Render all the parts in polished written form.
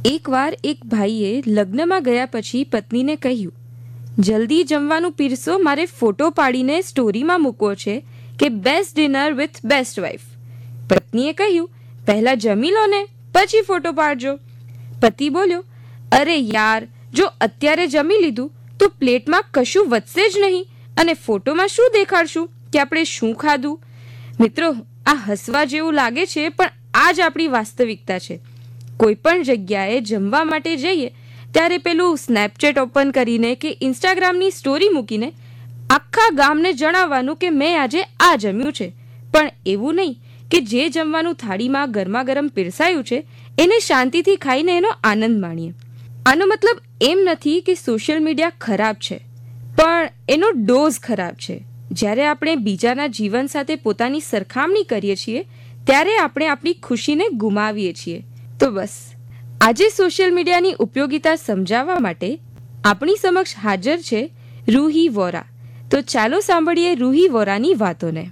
એકવાર એક ભાઈએ લગ્નમાં ગયા પછી પત્નીને કહ્યું, જલ્દી જમવાનું પીરસો, મારે ફોટો પાડીને સ્ટોરીમાં મૂકવો છે કે best dinner with best wife. પત્નીએ કહ્યું, પહેલા જમી લો ને, પછી ફોટો પાડજો. પતિ બોલ્યો, અરે યાર, જો અત્યારે જમી લીધું તો પ્લેટમાં કશું વધશે જ નહીં અને ફોટોમાં શું દેખાડશું કે આપણે શું ખાધું. મિત્રો, આ હસવા જેવું લાગે છે, પણ આ જ આપણી વાસ્તવિકતા છે. કોઈ પણ જગ્યાએ જમવા માટે જઈએ ત્યારે પેલું સ્નેપચેટ ઓપન કરીને કે ઇન્સ્ટાગ્રામની સ્ટોરી મૂકીને આખા ગામને જણાવવાનું કે મેં આજે આ જમ્યું છે, પણ એવું નહીં કે જે જમવાનું થાળીમાં ગરમા ગરમ પીરસાયું છે એને શાંતિથી ખાઈને એનો આનંદ માણીએ. આનો મતલબ એમ નથી કે સોશિયલ મીડિયા ખરાબ છે, પણ એનો ડોઝ ખરાબ છે. જ્યારે આપણે બીજાના જીવન સાથે પોતાની સરખામણી કરીએ છીએ ત્યારે આપણે આપણી ખુશીને ગુમાવીએ છીએ. તો બસ, આજે સોશિયલ મીડિયાની ઉપયોગિતા સમજાવવા માટે આપણી સમક્ષ હાજર છે રૂહી વોરા. તો ચાલો સાંભળીએ રૂહી વોરાની વાતોને.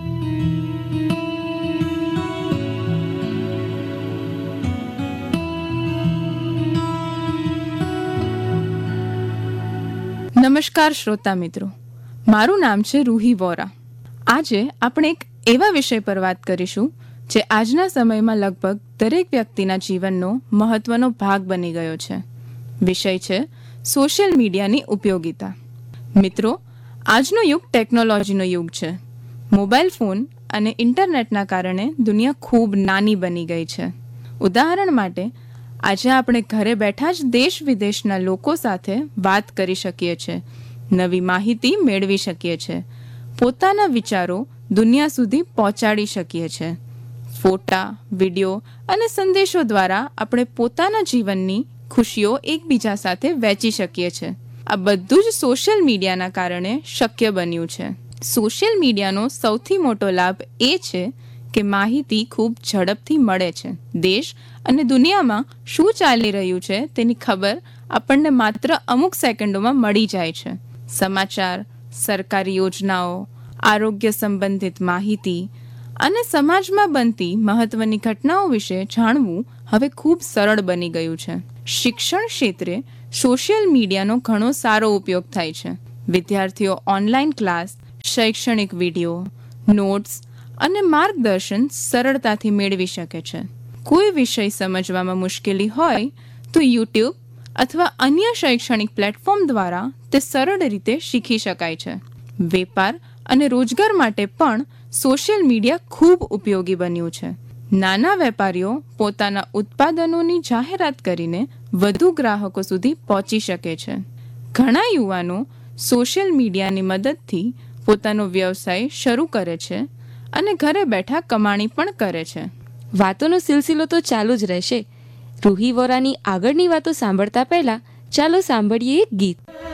નમસ્કાર શ્રોતા મિત્રો, મારું નામ છે રૂહી વોરા. આજે આપણે એક એવા વિષય પર વાત કરીશું જે આજના સમયમાં લગભગ દરેક વ્યક્તિના જીવનનો મહત્વનો ભાગ બની ગયો છે. વિષય છે સોશિયલ મીડિયાની ઉપયોગિતા. મિત્રો, આજનો યુગ ટેકનોલોજીનો યુગ છે. મોબાઈલ ફોન અને ઇન્ટરનેટના કારણે દુનિયા ખૂબ નાની બની ગઈ છે. ઉદાહરણ માટે, આજે આપણે ઘરે બેઠા જ દેશ વિદેશના લોકો સાથે વાત કરી શકીએ છીએ, નવી માહિતી મેળવી શકીએ છીએ, પોતાના વિચારો દુનિયા સુધી પહોંચાડી શકીએ છીએ. ફોટા, વિડીયો અને સંદેશો દ્વારા આપણે પોતાના જીવનની ખુશીઓ એકબીજા સાથે વહેંચી શકીએ છીએ. આ બધું જ સોશિયલ મીડિયાના કારણે શક્ય બન્યું છે. સોશિયલ મીડિયાનો સૌથી મોટો લાભ એ છે કે માહિતી ખૂબ ઝડપથી મળે છે. દેશ અને દુનિયામાં શું ચાલી રહ્યું છે તેની ખબર આપણને માત્ર અમુક સેકન્ડોમાં મળી જાય છે. સમાચાર, સરકારી યોજનાઓ, આરોગ્ય સંબંધિત માહિતી અને સમાજમાં બનતી મહત્વની ઘટનાઓ વિશે જાણવું હવે ખૂબ સરળ બની ગયું છે. શિક્ષણ ક્ષેત્રે સોશિયલ મીડિયાનો ઘણો સારો ઉપયોગ થાય છે. વિદ્યાર્થીઓ ઓનલાઈન ક્લાસ, શૈક્ષણિક વિડીયો, નોટ્સ અને માર્ગદર્શન સરળતાથી મેળવી શકે છે. કોઈ વિષય સમજવામાં મુશ્કેલી હોય તો યુટ્યુબ અથવા અન્ય શૈક્ષણિક પ્લેટફોર્મ દ્વારા તે સરળ રીતે શીખી શકાય છે. વેપાર અને રોજગાર માટે પણ સોશિયલ મીડિયા ખૂબ ઉપયોગી બન્યું છે. નાના વેપારીઓ પોતાના ઉત્પાદનોની જાહેરાત કરીને વધુ ગ્રાહકો સુધી પહોંચી શકે છે. ઘણા યુવાનો સોશિયલ મીડિયાની મદદથી પોતાનો વ્યવસાય શરૂ કરે છે અને ઘરે બેઠા કમાણી પણ કરે છે. વાતોનો સિલસિલો તો ચાલુ જ રહેશે. રૂહી વોરાની આગળની વાતો સાંભળતા પહેલા ચાલો સાંભળીએ એક ગીત.